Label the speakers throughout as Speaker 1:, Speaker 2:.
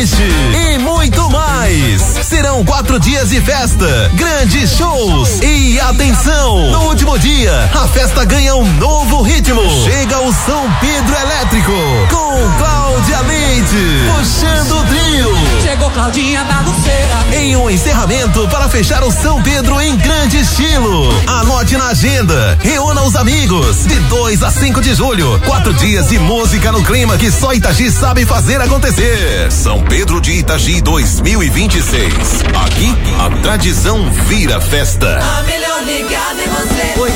Speaker 1: playlist e muito mais. Serão 4 dias de festa, grandes shows e atenção, no último dia a festa ganha um novo ritmo. Chega o São Pedro Elétrico com Cláudia Leite puxando o trio.
Speaker 2: Chegou Claudinha da Luceira
Speaker 1: em um encerramento para fechar o São Pedro em grande estilo. Anote na agenda, reúna os amigos de 2 a 5 de julho, 4 dias de música no clima que só Itagi sabe fazer acontecer. São Pedro de Itagi 2026. Aqui a tradição vira festa.
Speaker 2: A melhor ligada em você.
Speaker 3: 89,7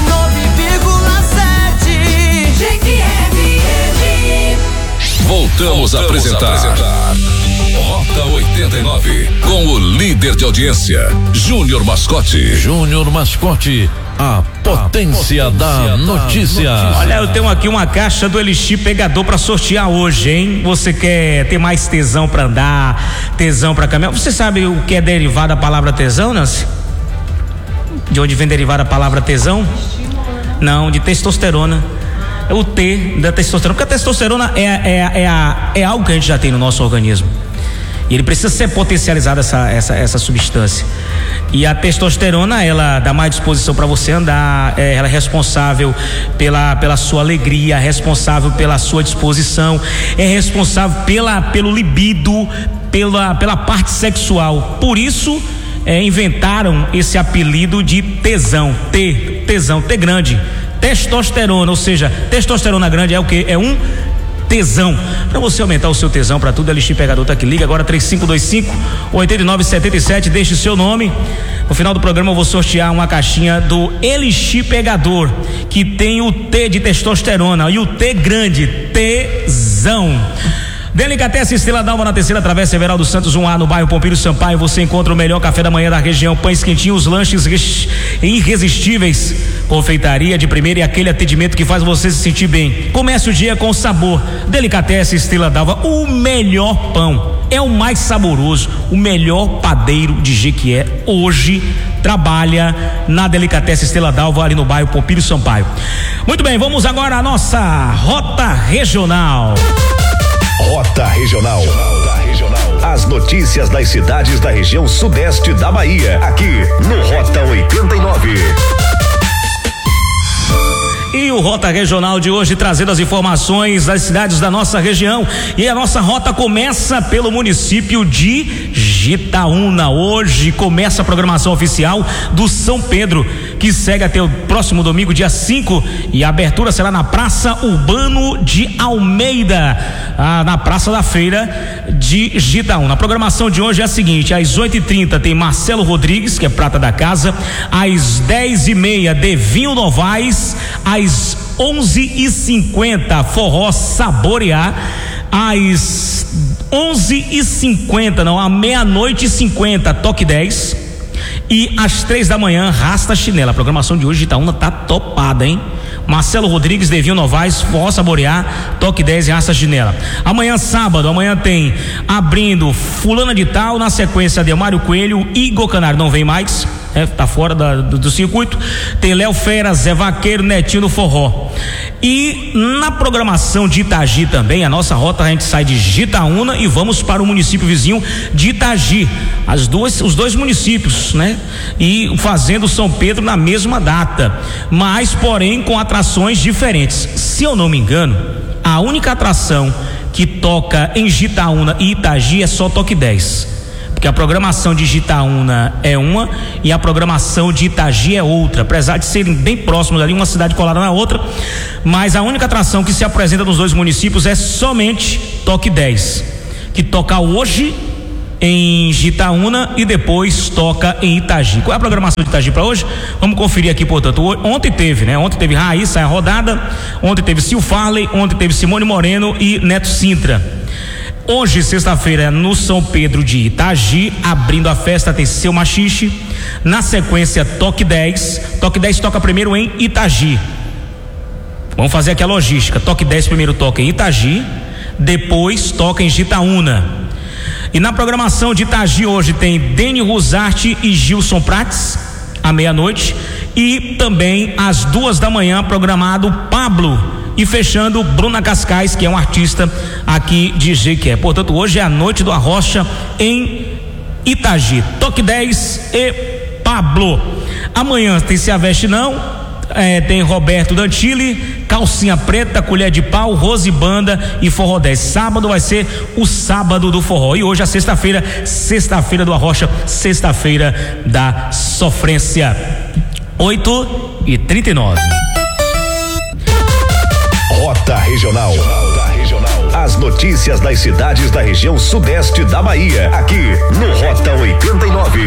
Speaker 2: GQFM.
Speaker 4: Voltamos a apresentar Rota 89 com o líder de audiência, Júnior Mascote.
Speaker 5: Júnior Mascote, a potência da notícia.
Speaker 6: Olha, eu tenho aqui uma caixa do Elixir Pegador pra sortear hoje, hein? Você quer ter mais tesão pra andar, tesão pra caminhar? Você sabe o que é derivado da palavra tesão, Nancy? De onde vem derivada a palavra tesão? Não, de testosterona. É o T da testosterona, porque a testosterona é algo que a gente já tem no nosso organismo. E ele precisa ser potencializado, essa substância. E a testosterona, ela dá mais disposição para você andar, ela é responsável pela sua alegria, responsável pela sua disposição, é responsável pelo libido, pela parte sexual. Por isso, inventaram esse apelido de tesão, tesão, T grande, testosterona, ou seja, testosterona grande é o que? É um tesão. Para você aumentar o seu tesão para tudo, Elixir Pegador tá aqui. Liga agora 3525-8977, deixe seu nome. No final do programa eu vou sortear uma caixinha do Elixir Pegador, que tem o T de testosterona e o T grande, tesão. Delicatessen Estrela d'Alva na Terceira Travessa Everaldo Santos 1A, no bairro Pompírio Sampaio. Você encontra o melhor café da manhã da região, pães quentinhos, lanches irresistíveis, confeitaria de primeira e aquele atendimento que faz você se sentir bem. Comece o dia com sabor. Delicatessen Estrela d'Alva, o melhor pão, é o mais saboroso, o melhor padeiro de Jequié hoje trabalha na Delicatessen Estrela d'Alva, ali no bairro Pompírio Sampaio. Muito bem, vamos agora à nossa Rota Regional.
Speaker 7: Rota Regional. As notícias das cidades da região sudeste da Bahia, aqui no Rota 89.
Speaker 6: E o Rota Regional de hoje trazendo as informações das cidades da nossa região. E a nossa rota começa pelo município de Jitaúna. Hoje começa a programação oficial do São Pedro, que segue até o próximo domingo, dia 5, e a abertura será na Praça Urbano de Almeida, na Praça da Feira de Jitaúna. A programação de hoje é a seguinte: às 8h30 tem Marcelo Rodrigues, que é prata da casa, às 10h30 Devinho Novaes, às 11h50 Forró Saborear, às 11h50, não, à 00:50 Toque 10, e às 3 da manhã Rasta Chinela. A programação de hoje de Itaúna tá topada, hein? Marcelo Rodrigues, Devinho Novaes, Forró Saborear, Toque 10 e Rasta Chinela. Amanhã sábado, tem abrindo Fulana de Tal, na sequência Adelmário Coelho, Igor Canário não vem mais, tá fora do circuito. Tem Léo Fera, Zé Vaqueiro, Netinho no forró. E na programação de Itagi também, a nossa rota, a gente sai de Jitaúna e vamos para o município vizinho de Itagi. Os dois municípios, né? E fazendo São Pedro na mesma data, mas porém com atrações diferentes. Se eu não me engano, a única atração que toca em Jitaúna e Itagi é só Toque 10. Porque a programação de Jitaúna é uma e a programação de Itagi é outra, apesar de serem bem próximos ali, uma cidade colada na outra, mas a única atração que se apresenta nos dois municípios é somente Toque 10, que toca hoje em Jitaúna e depois toca em Itagi. Qual é a programação de Itagi para hoje? Vamos conferir aqui, portanto. Ontem teve, né? Ontem teve Raíssa, a rodada, ontem teve Sil Farley, ontem teve Simone Moreno e Neto Sintra. Hoje, sexta-feira, no São Pedro de Itagi, abrindo a festa, tem Seu Machixe. Na sequência, Toque 10. Toque 10 toca primeiro em Itagi. Vamos fazer aqui a logística. Toque 10 primeiro toca em Itagi, depois toca em Jitaúna. E na programação de Itagi hoje tem Deni Rosarte e Gilson Prates, à 00:00. E também às 2 da manhã, programado Pablo e fechando Bruna Cascais, que é um artista aqui de Jequié. Portanto, hoje é a noite do Arrocha em Itagi. Toque 10 e Pablo. Amanhã tem Se a Veste Não, tem Roberto Dantilli, Calcinha Preta, Colher de Pau, Rose Banda e Forró 10. Sábado vai ser o sábado do forró. E hoje é sexta-feira do Arrocha, sexta-feira da sofrência. 8h39.
Speaker 7: Rota Regional. As notícias das cidades da região sudeste da Bahia, aqui no Rota 89.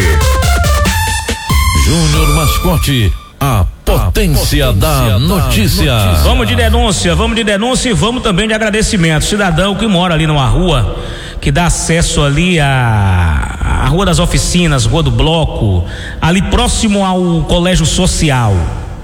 Speaker 5: Júnior Mascote, a potência da notícia.
Speaker 6: Vamos de denúncia e vamos também de agradecimento. Cidadão que mora ali numa rua que dá acesso ali à Rua das Oficinas, Rua do Bloco, ali próximo ao Colégio Social,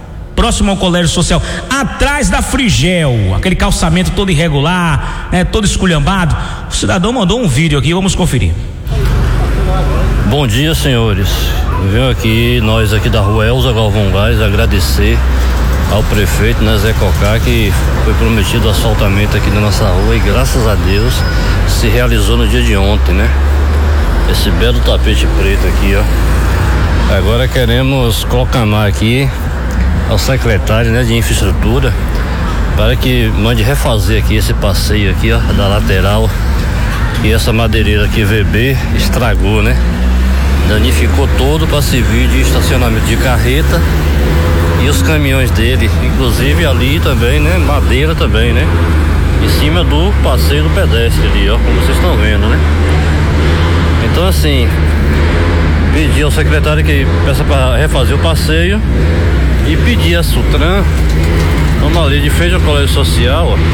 Speaker 6: atrás da Frigel, aquele calçamento todo irregular, todo esculhambado. O cidadão mandou um vídeo aqui, vamos conferir.
Speaker 3: Bom dia, senhores. Venho aqui, nós aqui da Rua Elza Galvão Gás, agradecer ao prefeito, Zé Cocá, que foi prometido o asfaltamento aqui na nossa rua e graças a Deus se realizou no dia de ontem, né? Esse belo tapete preto aqui, ó. Agora queremos proclamar aqui ao secretário, de infraestrutura para que mande refazer aqui esse passeio aqui, ó, da lateral, e essa madeireira aqui VB estragou, né? Danificou todo para servir de estacionamento de carreta e os caminhões dele, inclusive ali também, né? Madeira também, né? Em cima do passeio do pedestre ali, ó, como vocês estão vendo, né? Então, assim, pedi ao secretário que peça para refazer o passeio e pedir a Sutran, como ali de frente ao colégio social, ó,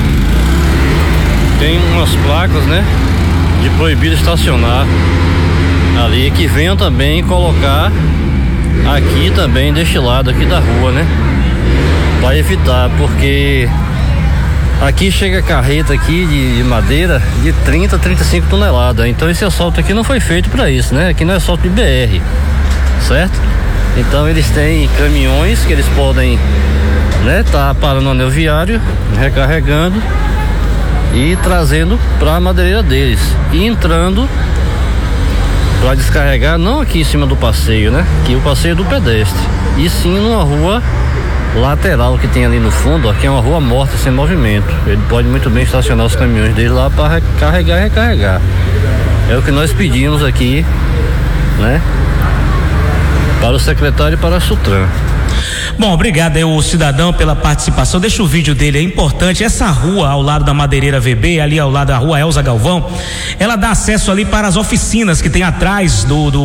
Speaker 3: tem umas placas, né? De proibido estacionar ali, que venham também colocar aqui também deste lado aqui da rua, né? Para evitar, porque aqui chega carreta aqui de madeira de 30 a 35 toneladas. Então esse asfalto aqui não foi feito para isso, né? Aqui não é asfalto de BR, certo? Então eles têm caminhões que eles podem, né, tá parando no anel viário, recarregando e trazendo para a madeireira deles e entrando para descarregar, não aqui em cima do passeio, né? Que o passeio é do pedestre, e sim numa rua lateral que tem ali no fundo, ó, que é uma rua morta, sem movimento. Ele pode muito bem estacionar os caminhões dele lá para carregar e recarregar. É o que nós pedimos aqui, né? Para o secretário e para a Sutran.
Speaker 6: Bom, obrigado aí o cidadão pela participação. Deixa o vídeo dele, é importante. Essa rua ao lado da Madeireira VB, ali ao lado da Rua Elza Galvão, ela dá acesso ali para as oficinas que tem atrás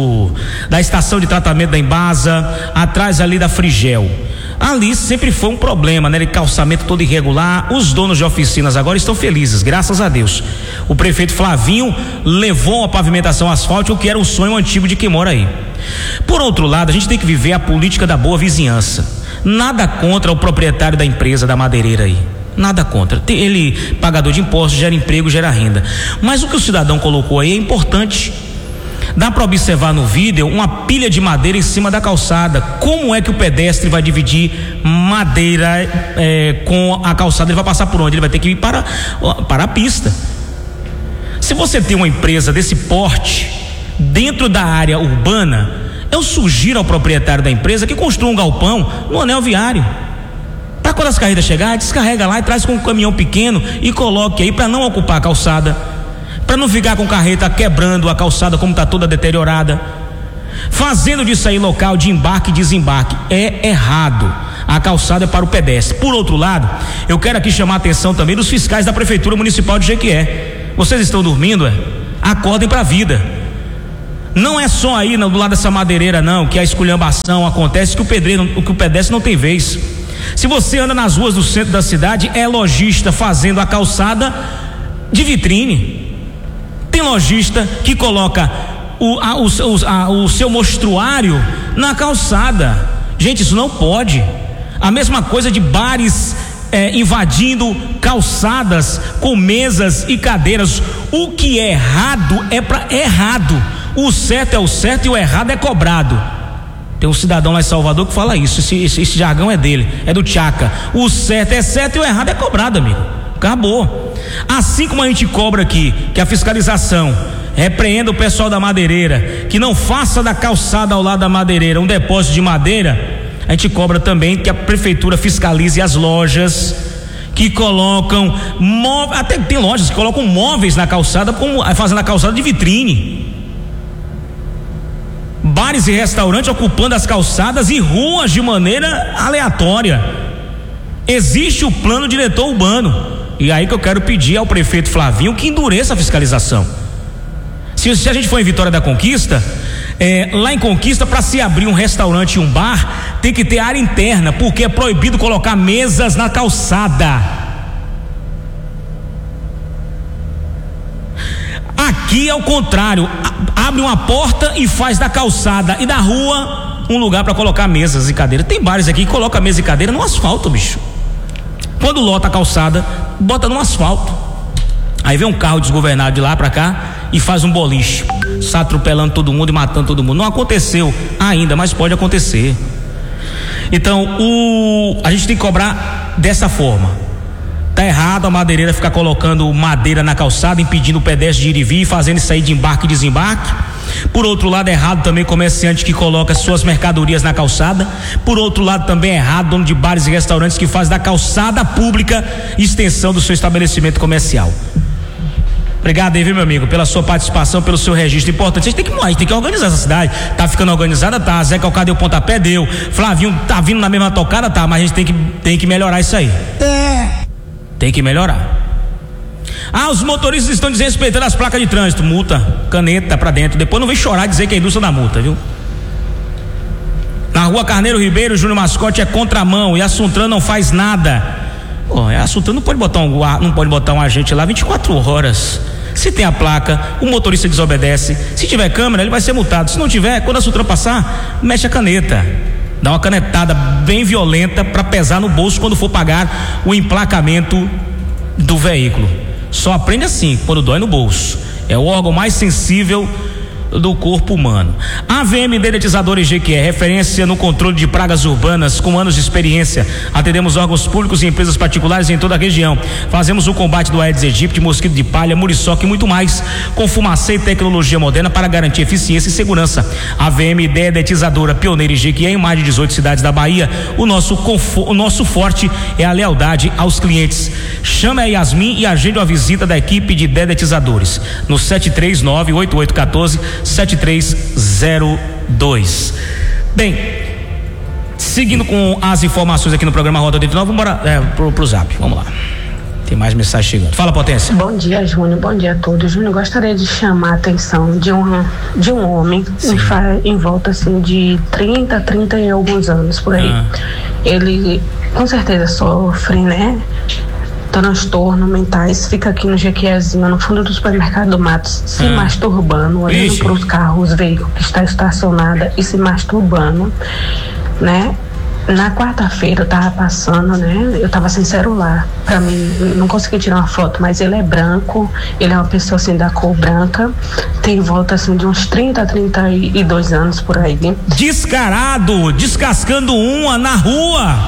Speaker 6: da estação de tratamento da Embasa, atrás ali da Frigel. Ali sempre foi um problema, né? Calçamento todo irregular. Os donos de oficinas agora estão felizes, graças a Deus. O prefeito Flavinho levou a pavimentação asfáltica, o que era um sonho antigo de quem mora aí. Por outro lado, a gente tem que viver a política da boa vizinhança. Nada contra o proprietário da empresa da madeireira aí. Nada contra. Ele, pagador de impostos, gera emprego, gera renda. Mas o que o cidadão colocou aí é importante. Dá para observar no vídeo uma pilha de madeira em cima da calçada. Como é que o pedestre vai dividir madeira com a calçada? Ele vai passar por onde? Ele vai ter que ir para a pista. Se você tem uma empresa desse porte dentro da área urbana, eu sugiro ao proprietário da empresa que construa um galpão no anel viário. Para quando as carretas chegarem, descarrega lá e traz com um caminhão pequeno e coloque aí para não ocupar a calçada, para não ficar com carreta quebrando a calçada como está toda deteriorada, fazendo disso aí local de embarque e desembarque. É errado. A calçada é para o pedestre. Por outro lado, eu quero aqui chamar a atenção também dos fiscais da Prefeitura Municipal de Jequié. Vocês estão dormindo? Acordem para a vida. Não é só aí do lado dessa madeireira não que a esculhambação acontece, que o pedestre não tem vez. Se você anda nas ruas do centro da cidade, é lojista fazendo a calçada de vitrine. Tem lojista que coloca o seu mostruário na calçada. Gente, isso não pode. A mesma coisa de bares invadindo calçadas com mesas e cadeiras. O que é errado é errado. O certo é o certo e o errado é cobrado. Tem um cidadão lá em Salvador que fala isso. Esse jargão é dele, é do Tchaca. O certo é certo e o errado é cobrado, amigo. Acabou. Assim como a gente cobra aqui que a fiscalização repreenda o pessoal da madeireira, que não faça da calçada ao lado da madeireira um depósito de madeira, a gente cobra também que a prefeitura fiscalize as lojas que colocam móveis, até tem lojas que colocam móveis na calçada, fazendo a calçada de vitrine. Bares e restaurantes ocupando as calçadas e ruas de maneira aleatória. Existe o plano diretor urbano, e aí que eu quero pedir ao prefeito Flavinho que endureça a fiscalização. Se a gente for em Vitória da Conquista, lá em Conquista, para se abrir um restaurante e um bar, tem que ter área interna, porque é proibido colocar mesas na calçada. Aqui é o contrário, abre uma porta e faz da calçada e da rua um lugar para colocar mesas e cadeiras. Tem bares aqui que colocam mesa e cadeira no asfalto, bicho. Quando lota a calçada, bota no asfalto. Aí vem um carro desgovernado de lá para cá e faz um boliche, sai atropelando todo mundo e matando todo mundo. Não aconteceu ainda, mas pode acontecer. Então a gente tem que cobrar dessa forma. Tá errado a madeireira ficar colocando madeira na calçada, impedindo o pedestre de ir e vir, fazendo isso aí de embarque e desembarque. Por outro lado, é errado também comerciante que coloca suas mercadorias na calçada. Por outro lado, também é errado dono de bares e restaurantes que faz da calçada pública extensão do seu estabelecimento comercial. Obrigado aí, viu, meu amigo, pela sua participação, pelo seu registro importante. A gente tem que organizar essa cidade. Tá ficando organizada, tá. Zé Calcá deu pontapé, deu. Flavinho tá vindo na mesma tocada, tá. Mas a gente tem que melhorar isso aí. Tem que melhorar. Os motoristas estão desrespeitando as placas de trânsito. Multa, caneta pra dentro. Depois não vem chorar e dizer que é a indústria da multa, viu? Na rua Carneiro Ribeiro, Júnior Mascote é contramão e a Suntran não faz nada. A Suntran não pode botar um agente lá 24 horas. Se tem a placa, o motorista desobedece. Se tiver câmera, ele vai ser multado. Se não tiver, quando a Suntran passar, mexe a caneta. Dá uma canetada bem violenta para pesar no bolso quando for pagar o emplacamento do veículo. Só aprende assim, quando dói no bolso. É o órgão mais sensível do corpo humano. A AVM Dedetizadores GQE, referência no controle de pragas urbanas, com anos de experiência. Atendemos órgãos públicos e empresas particulares em toda a região. Fazemos o combate do Aedes aegypti, mosquito de palha, muriçoca e muito mais, com fumacê e tecnologia moderna para garantir eficiência e segurança. A AVM Dedetizadora, pioneira em GQE em mais de 18 cidades da Bahia. O nosso forte é a lealdade aos clientes. Chame a Yasmin e agende uma visita da equipe de dedetizadores no 739-8814-7302. Bem, seguindo com as informações aqui no programa Rota 89, vamos embora pro Zap, vamos lá. Tem mais mensagem chegando. Fala, Potência.
Speaker 8: Bom dia, Júnior. Bom dia a todos. Júnior, gostaria de chamar a atenção de um homem em volta assim de 30 e alguns anos por aí. Ele com certeza sofre, né, transtornos mentais, fica aqui no Jequiézinho, no fundo do supermercado do Matos, se masturbando, olhando para os carros, veículos que está estacionada e se masturbando, né? Na quarta-feira eu tava passando, né? Eu tava sem celular, pra mim, não consegui tirar uma foto, mas ele é branco, ele é uma pessoa assim da cor branca, tem volta assim de uns 32 anos por aí.
Speaker 6: Descarado, descascando uma na rua.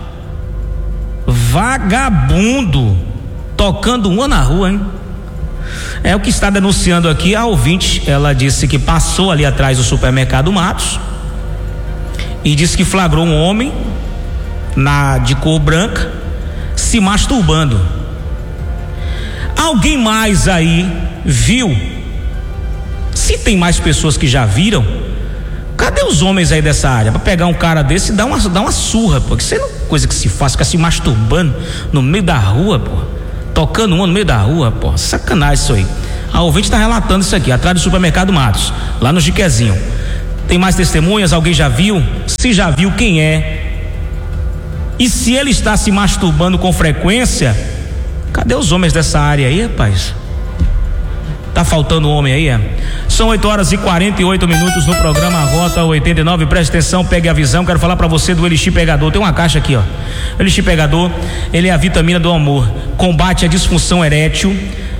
Speaker 6: Vagabundo, tocando uma na rua, hein? É o que está denunciando aqui a ouvinte. Ela disse que passou ali atrás do supermercado Matos e disse que flagrou um homem de cor branca se masturbando. Alguém mais aí viu? Se tem mais pessoas que já viram, cadê os homens aí dessa área para pegar um cara desse e dar uma surra, porque isso não é coisa que se faz, ficar se masturbando no meio da rua, pô, tocando uma no meio da rua, pô, sacanagem isso aí. A ouvinte está relatando isso aqui, atrás do supermercado Matos, lá no Jiquezinho. Tem mais testemunhas? Alguém já viu? Se já viu, quem é? E se ele está se masturbando com frequência, cadê os homens dessa área aí, rapaz? Tá faltando homem aí, é? São 8h48 no programa Rota 89. Preste atenção, pegue a visão. Quero falar pra você do Elixir Pegador. Tem uma caixa aqui, ó. Elixir Pegador, ele é a vitamina do amor. Combate a disfunção erétil,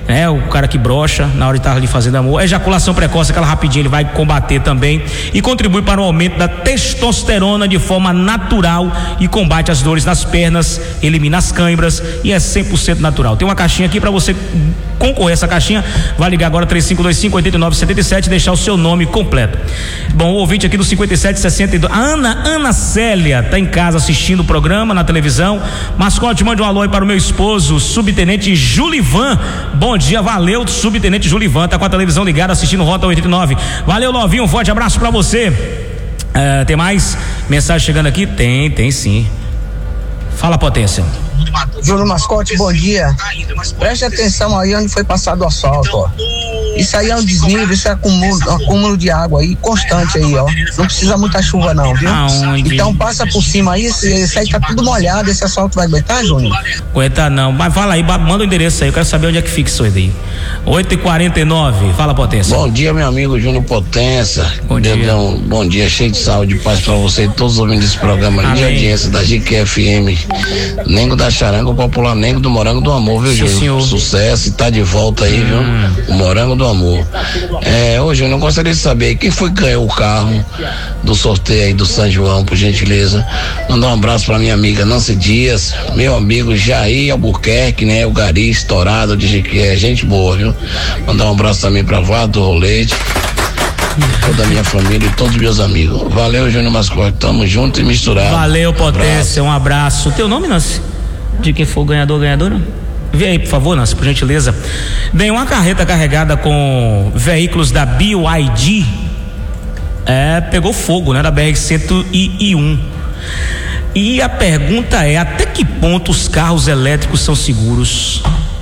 Speaker 6: né? O cara que brocha na hora de estar ali fazendo amor. Ejaculação precoce, aquela rapidinha, ele vai combater também e contribui para o aumento da testosterona de forma natural e combate as dores nas pernas, elimina as câimbras e é 100% natural. Tem uma caixinha aqui para você concorrer a essa caixinha. Vai ligar agora 3525-8977 e deixar o seu nome completo. Bom, o ouvinte aqui do 5762, Ana Célia, tá em casa assistindo o programa na televisão. Mascote, mande um alô aí para o meu esposo, subtenente Julivan. Bom dia, valeu, subtenente Julivan, tá com a televisão ligada assistindo Rota 89. Valeu, Lovinho, um forte abraço para você. Tem mais mensagem chegando aqui? Tem sim. Fala, Potência.
Speaker 9: Júnior Mascote, bom dia. Preste atenção aí onde foi passado o asfalto, ó. Isso aí é um desnível, isso é acúmulo de água aí, constante aí, ó. Não precisa muita chuva não, viu? Então passa por cima aí, esse aí tá tudo molhado, esse asfalto vai aguentar, Júnior?
Speaker 6: Aguentar não, mas fala aí, manda o endereço aí, eu quero saber onde é que fica isso aí. 8h49, fala, Potência.
Speaker 10: Bom dia, meu amigo Júnior Potência.
Speaker 6: Bom dia.
Speaker 10: Bom dia, cheio de saúde e paz pra você e todos os ouvintes desse programa de audiência da GQFM. Nego da Charanga, o popular Nego do Morango do Amor, viu, Júnior?
Speaker 6: Senhor.
Speaker 10: Sucesso e tá de volta aí, viu? O Morango do Amor. Hoje eu não gostaria de saber quem foi que ganhou o carro do sorteio aí do São João, por gentileza. Mandar um abraço pra minha amiga Nancy Dias, meu amigo Jair Albuquerque, né? O Gari estourado de Jequié, gente boa, viu? Mandar um abraço também pra Vado do Rolete, toda a minha família e todos os meus amigos. Valeu, Júnior Mascote, tamo junto e misturado.
Speaker 6: Valeu, Potência, um abraço. Teu nome, Nancy? De quem for ganhadora? Vê aí, por favor, Nancy, por gentileza. Bem, uma carreta carregada com veículos da BYD pegou fogo, né, da BR-101. E a pergunta é: até que ponto os carros elétricos são seguros?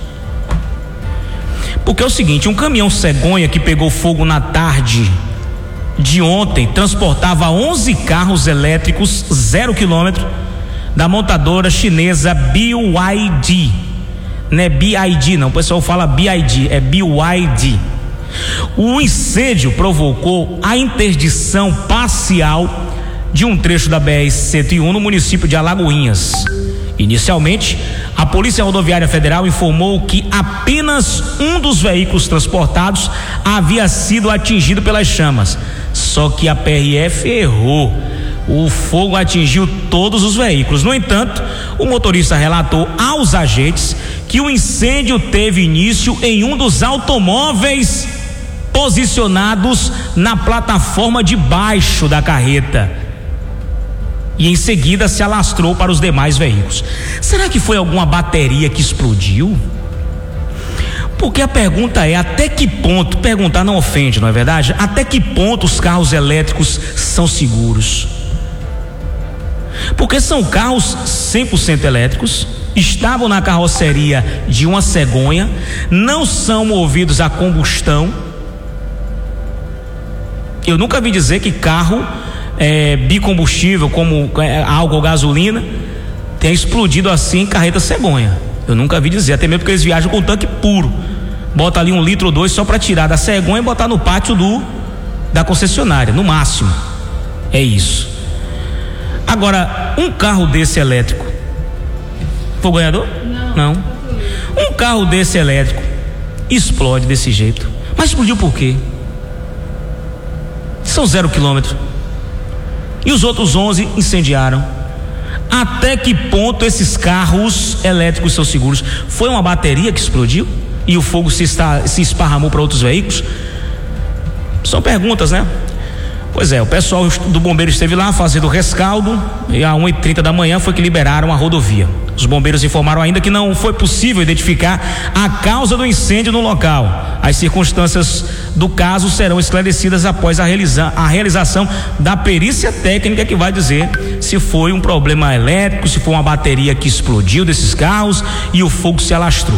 Speaker 6: Porque é o seguinte, um caminhão cegonha que pegou fogo na tarde de ontem transportava 11 carros elétricos 0 km da montadora chinesa BYD. Não é BID não, o pessoal fala BID, é BYD. O incêndio provocou a interdição parcial de um trecho da BR-101 no município de Alagoinhas. Inicialmente, a Polícia Rodoviária Federal informou que apenas um dos veículos transportados havia sido atingido pelas chamas. Só que a PRF errou. O fogo atingiu todos os veículos. No entanto, o motorista relatou aos agentes que o incêndio teve início em um dos automóveis posicionados na plataforma de baixo da carreta e em seguida se alastrou para os demais veículos. Será que foi alguma bateria que explodiu? Porque a pergunta é: até que ponto, perguntar não ofende, não é verdade? Até que ponto os carros elétricos são seguros? Porque são carros 100% elétricos, estavam na carroceria de uma cegonha, não são movidos a combustão. Eu nunca vi dizer que carro bicombustível, como álcool ou gasolina, tenha explodido assim em carreta cegonha. Eu nunca vi dizer, até mesmo porque eles viajam com tanque puro. Bota ali 1 litro ou 2 só para tirar da cegonha e botar no pátio da concessionária, no máximo. É isso. Agora, um carro desse elétrico foi ganhador? Não. Um carro desse elétrico explode desse jeito. Mas explodiu por quê? São 0 km. E os outros 11 incendiaram. Até que ponto esses carros elétricos são seguros? Foi uma bateria que explodiu e o fogo se esparramou para outros veículos? São perguntas, né? Pois é, o pessoal do bombeiro esteve lá fazendo o rescaldo e às 1h30 da manhã foi que liberaram a rodovia. Os bombeiros informaram ainda que não foi possível identificar a causa do incêndio no local. As circunstâncias do caso serão esclarecidas após a realização da perícia técnica, que vai dizer se foi um problema elétrico, se foi uma bateria que explodiu desses carros e o fogo se alastrou.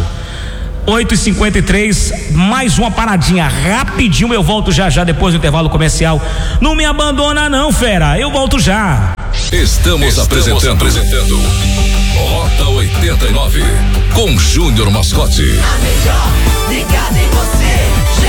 Speaker 6: 8h53, mais uma paradinha rapidinho, eu volto já depois do intervalo comercial. Não me abandona não, fera, eu volto já.
Speaker 4: Estamos apresentando Rota 89 com Júnior Mascote.
Speaker 2: Ligado em você,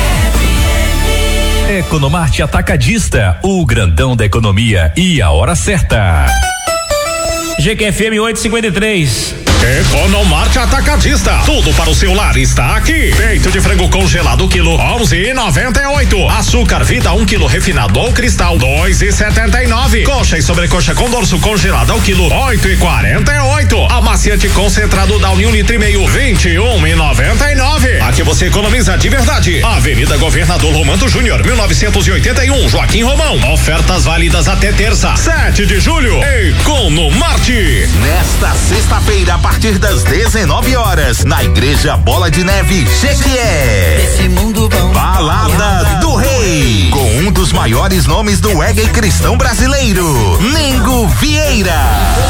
Speaker 2: GQFM.
Speaker 7: Economarte Atacadista, o grandão da economia e a hora certa.
Speaker 6: GQFM 8h53.
Speaker 11: Economarte Atacadista. Tudo para o seu lar está aqui. Peito de frango congelado quilo 11,98. Açúcar Vida 1 quilo refinado ou cristal 2,79. Coxa e sobrecoxa com dorso congelado ao quilo 8,48. Amaciante concentrado Downy 1,5 litro 21,99. Aqui você economiza de verdade. Avenida Governador Romano Júnior 1981, Joaquim Romão. Ofertas válidas até terça, 7 de julho. Economarte.
Speaker 1: Nesta sexta-feira, a partir das 19 horas, na Igreja Bola de Neve Jequié.
Speaker 2: Esse mundo bom.
Speaker 1: Balada do Rei, com um dos maiores nomes do reggae cristão brasileiro, Nengo Vieira.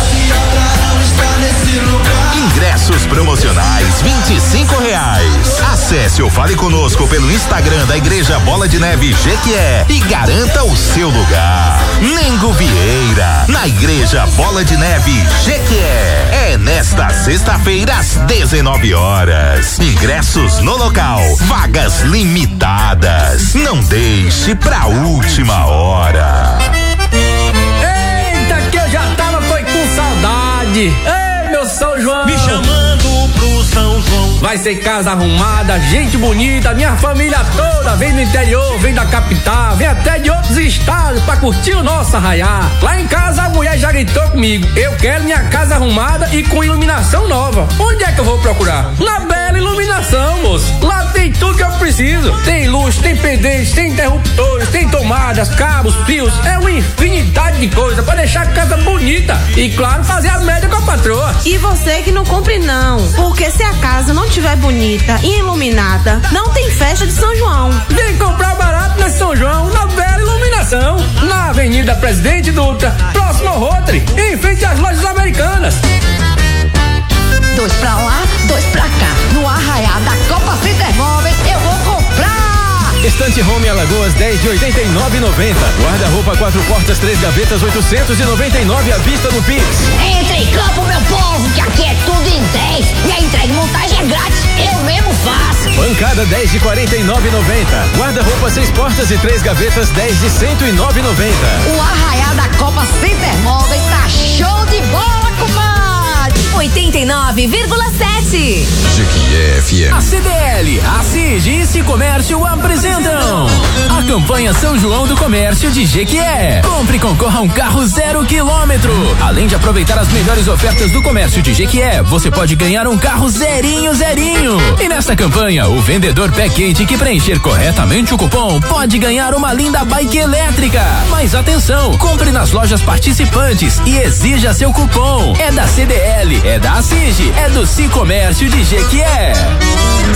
Speaker 1: Ingressos promocionais R$25. Acesse ou fale conosco pelo Instagram da Igreja Bola de Neve Jequié e garanta o seu lugar. Nengo Vieira, na Igreja Bola de Neve Jequié. É nesta sexta-feira às 19 horas. Ingressos no local, vagas limitadas. Não deixe pra última hora.
Speaker 12: Eita, que eu já tava foi com saudade. Ei, meu São João,
Speaker 6: me chamando pro São João.
Speaker 12: Vai ser casa arrumada, gente bonita, minha família toda vem do interior, vem da capital, vem até de outros estados pra curtir o nosso arraiá. Lá em casa a mulher já gritou comigo, eu quero minha casa arrumada e com iluminação nova. Onde é que eu vou procurar? Na Bela Iluminação, moço. Lá tem tudo que eu preciso. Tem luz, tem pendentes, tem interruptores, tem tomadas, cabos, fios, é uma infinidade de coisa pra deixar a casa bonita e claro, fazer a média com a patroa.
Speaker 13: E você que não compre não, porque se a casa não tiver bonita e iluminada, não tem festa de São João.
Speaker 12: Vem comprar barato na São João, na Bela Iluminação, na Avenida Presidente Dutra, próximo ao Rotary, em frente às lojas americanas.
Speaker 14: 2 pra lá, 2 pra cá, no arraiá da Copa Center Móveis, eu vou comprar.
Speaker 15: Estante Home Alagoas 10 de 89,90. Guarda-roupa 4 portas, 3 gavetas, 899 à vista no Pix.
Speaker 14: Entre em campo, meu povo, que aqui é tudo em 10 e a entrega e montagem é grátis, eu mesmo faço.
Speaker 15: Bancada 10 de 49,90. Guarda-roupa 6 portas e 3 gavetas, 10 de 109,90.
Speaker 14: O arraiá da Copa Center Móveis tá show de bola, comadre.
Speaker 16: 89,7.
Speaker 17: Jequié FM.
Speaker 18: A CDL, a CIG e Sicomércio apresentam a campanha São João do Comércio de Jequié. Compre e concorra a um carro 0 quilômetro. Além de aproveitar as melhores ofertas do comércio de Jequié, você pode ganhar um carro zerinho. E nesta campanha, o vendedor pé quente que preencher corretamente o cupom pode ganhar uma linda bike elétrica. Mas atenção, compre nas lojas participantes e exija seu cupom. É da CDL, é da CIG, é do Sicomércio de Jequié.